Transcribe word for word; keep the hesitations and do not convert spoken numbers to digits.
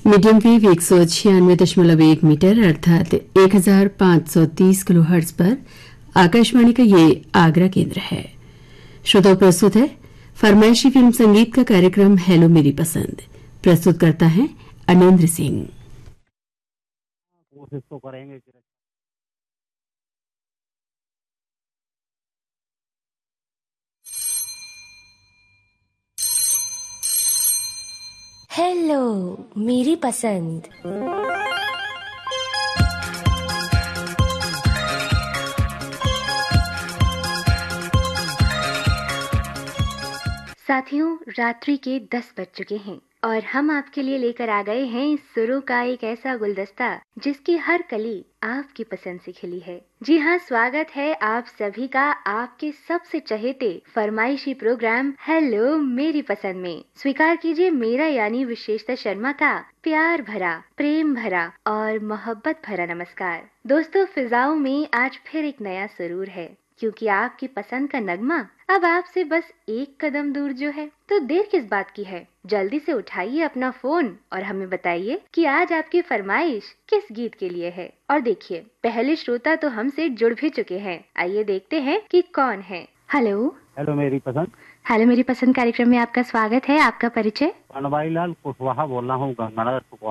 Medium wave एक सौ छियानवे दशमलव एक मीटर अर्थात एक हजार पांच सौ तीस किलो हर्ट्ज पर आकाशवाणी का ये आगरा केंद्र है। श्रोताओं, प्रस्तुत है फरमाइशी फिल्म संगीत का कार्यक्रम हेलो मेरी पसंद। प्रस्तुत करता है अनिंद्र सिंह। कोशिश तो करेंगे कि हेलो मेरी पसंद। साथियों, रात्रि के दस बज चुके हैं और हम आपके लिए लेकर आ गए हैं सुरों का एक ऐसा गुलदस्ता जिसकी हर कली आपकी पसंद से खिली है। जी हाँ, स्वागत है आप सभी का आपके सबसे चहेते फरमाइशी प्रोग्राम हेलो मेरी पसंद में। स्वीकार कीजिए मेरा यानी विशेषता शर्मा का प्यार भरा, प्रेम भरा और मोहब्बत भरा नमस्कार। दोस्तों, फिजाओं में आज फिर एक नया सुरूर है क्योंकि आपकी पसंद का नगमा अब आपसे बस एक कदम दूर जो है। तो देर किस बात की है, जल्दी से उठाइए अपना फोन और हमें बताइए कि आज आपकी फरमाइश किस गीत के लिए है। और देखिए, पहले श्रोता तो हमसे जुड़ भी चुके हैं। आइए देखते हैं कि कौन है। हेलो हेलो मेरी पसंद। हेलो मेरी पसंद कार्यक्रम में आपका स्वागत है। आपका परिचय? कनवाई लाल कुशवाहा बोल रहा हूँ, गंगानगर।